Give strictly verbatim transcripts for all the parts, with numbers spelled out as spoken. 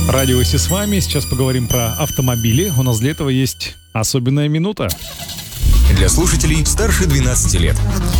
Радио Си с вами. Сейчас поговорим про автомобили. У нас для этого есть особенная минута. Для слушателей старше двенадцати лет.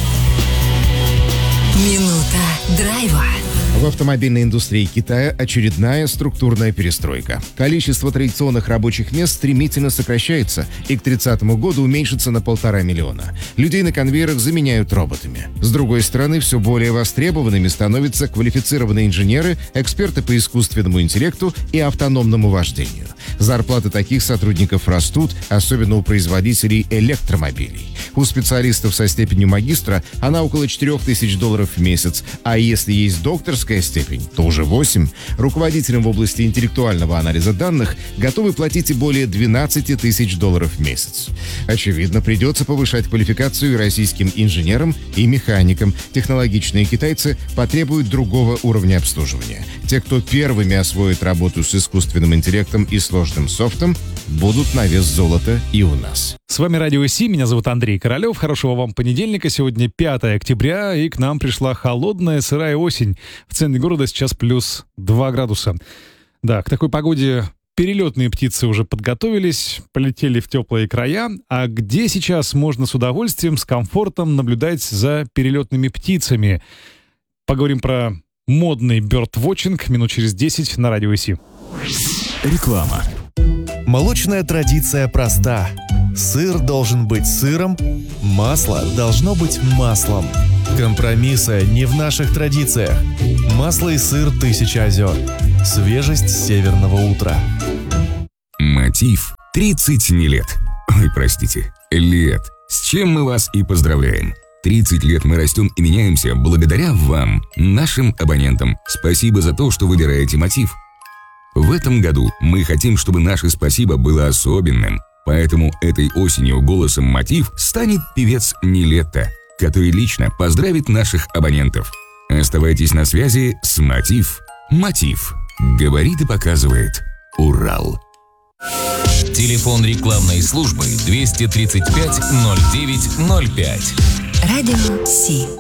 Минута драйва. В автомобильной индустрии Китая очередная структурная перестройка. Количество традиционных рабочих мест стремительно сокращается и к тридцатому году уменьшится на полтора миллиона. Людей на конвейерах заменяют роботами. С другой стороны, все более востребованными становятся квалифицированные инженеры, эксперты по искусственному интеллекту и автономному вождению. Зарплаты таких сотрудников растут, особенно у производителей электромобилей. У специалистов со степенью магистра она около четырех тысяч долларов в месяц, а если есть докторская степень, то уже восемь. Руководителям в области интеллектуального анализа данных готовы платить и более двенадцати тысяч долларов в месяц. Очевидно, придется повышать квалификацию и российским инженерам и механикам. Технологичные китайцы потребуют другого уровня обслуживания. Те, кто первыми освоит работу с искусственным интеллектом и сложным софтом, будут на вес золота и у нас. С вами Радио Си, меня зовут Андрей Королев. Хорошего вам понедельника. Сегодня пятое октября, и к нам пришла холодная, сырая осень. В центре города сейчас плюс два градуса. Да, к такой погоде перелетные птицы уже подготовились, полетели в теплые края. А где сейчас можно с удовольствием, с комфортом наблюдать за перелетными птицами? Поговорим про модный бёрдвотчинг минут через десять на Радио Си. Реклама. Молочная традиция проста. Сыр должен быть сыром, масло должно быть маслом. Компромиссы не в наших традициях. Масло и сыр «Тысяча озер». Свежесть северного утра. Мотив тридцать не лет. Ой, простите, лет. С чем мы вас и поздравляем. тридцать лет мы растем и меняемся благодаря вам, нашим абонентам. Спасибо за то, что выбираете Мотив. В этом году мы хотим, чтобы наше спасибо было особенным, поэтому этой осенью голосом Мотив станет певец Нилетто, который лично поздравит наших абонентов. Оставайтесь на связи с Мотив. Мотив. Говорит и показывает Урал. Телефон рекламной службы двести тридцать пять ноль девять ноль пять. Радио Си.